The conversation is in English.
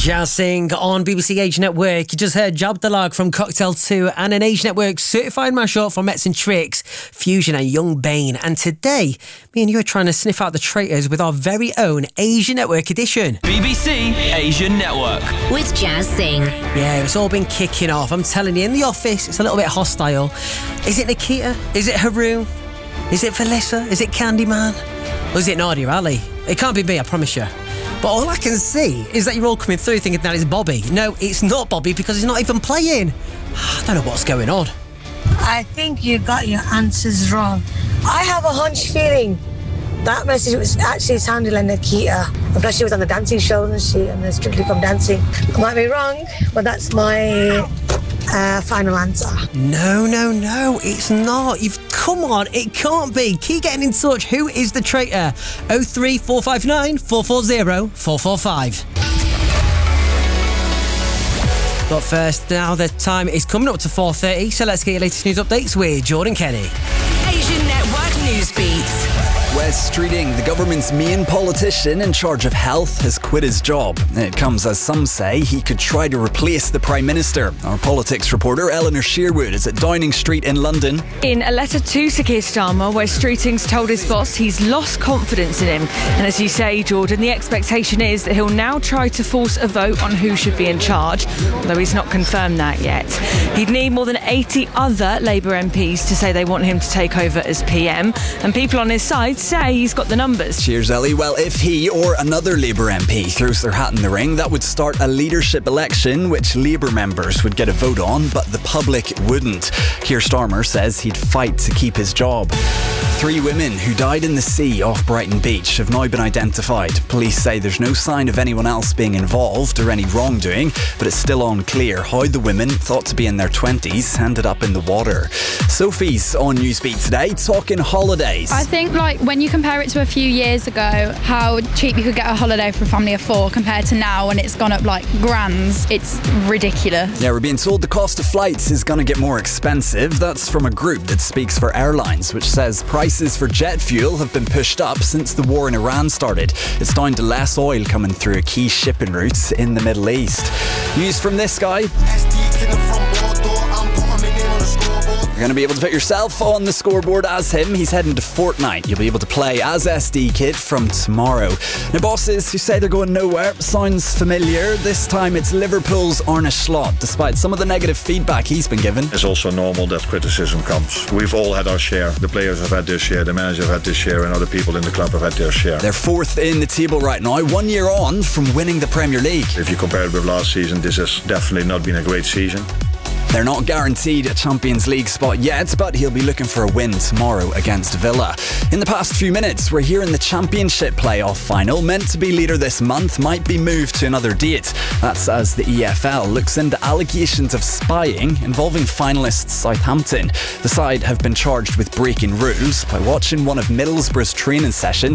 Jazz Sing on BBC Age Network. You just heard Jab Dalag from Cocktail 2 and an Age Network certified mashup from Mets and Tricks, Fusion and Young Bane. And today, me and you are trying to sniff out the traitors with our very own Asian Network edition. BBC Asian Network. With Jazz Sing. Yeah, it's all been kicking off. I'm telling you, in the office, it's a little bit hostile. Is it Nikita? Is it Haroon? Is it Felissa? Is it Candyman? Or is it Nadia Ali? It can't be me, I promise you. But all I can see is that you're all coming through thinking that it's Bobby. No, it's not Bobby because he's not even playing. I don't know what's going on. I think you got your answers wrong. I have a hunch feeling that message was actually sounded like Nikita. Plus she was on the dancing show and the Strictly Come Dancing. I might be wrong, but that's my final answer. No, it's not. Come on, it can't be. Keep getting in touch. Who is the traitor? 03459 440 445. But first, now the time is coming up to 4:30, so let's get your latest news updates with Jordan Kenny. Asian Network News Beat. Wes Streeting, the government's main politician in charge of health, has quit his job. It comes as some say he could try to replace the Prime Minister. Our politics reporter Eleanor Sherwood is at Downing Street in London. In a letter to Sir Keir Starmer, where Streeting's told his boss he's lost confidence in him. And as you say, Jordan, the expectation is that he'll now try to force a vote on who should be in charge, although he's not confirmed that yet. He'd need more than 80 other Labour MPs to say they want him to take over as PM, and people on his side say he's got the numbers. Cheers, Ellie. Well, if he or another Labour MP throws their hat in the ring, that would start a leadership election which Labour members would get a vote on, but the public wouldn't. Keir Starmer says he'd fight to keep his job. 3 women who died in the sea off Brighton Beach have now been identified. Police say there's no sign of anyone else being involved or any wrongdoing, but it's still unclear how the women, thought to be in their 20s, ended up in the water. Sophie's on Newsbeat today, talking holidays. I think, when you compare it to a few years ago, how cheap you could get a holiday for a family of 4 compared to now when it's gone up grands, it's ridiculous. Yeah, we're being told the cost of flights is going to get more expensive. That's from a group that speaks for airlines, which says prices for jet fuel have been pushed up since the war in Iran started. It's down to less oil coming through key shipping routes in the Middle East. News from this guy. You're going to be able to put yourself on the scoreboard as him. He's heading to Fortnite. You'll be able to play as SD Kid from tomorrow. Now, bosses who say they're going nowhere, sounds familiar. This time it's Liverpool's Arne Slot, despite some of the negative feedback he's been given. It's also normal that criticism comes. We've all had our share. The players have had their share, the manager have had their share, and other people in the club have had their share. They're 4th in the table right now, 1 year on from winning the Premier League. If you compare it with last season, this has definitely not been a great season. They're not guaranteed a Champions League spot yet, but he'll be looking for a win tomorrow against Villa. In the past few minutes, we're hearing the Championship playoff final, meant to be later this month, might be moved to another date. That's as the EFL looks into allegations of spying involving finalists Southampton. The side have been charged with breaking rules by watching one of Middlesbrough's training sessions